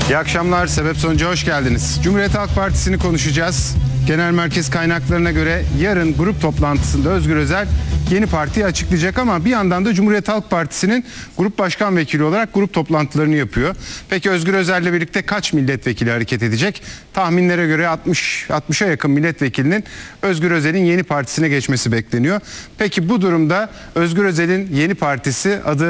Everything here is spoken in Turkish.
İyi akşamlar. Sebep Sonuca hoş geldiniz. Cumhuriyet Halk Partisi'ni konuşacağız. Genel merkez kaynaklarına göre yarın grup toplantısında Özgür Özel yeni partiyi açıklayacak ama bir yandan da Cumhuriyet Halk Partisi'nin grup başkan vekili olarak grup toplantılarını yapıyor. Peki Özgür Özel'le birlikte kaç milletvekili hareket edecek? Tahminlere göre 60'a yakın milletvekilinin Özgür Özel'in yeni partisine geçmesi bekleniyor. Peki bu durumda Özgür Özel'in yeni partisi adı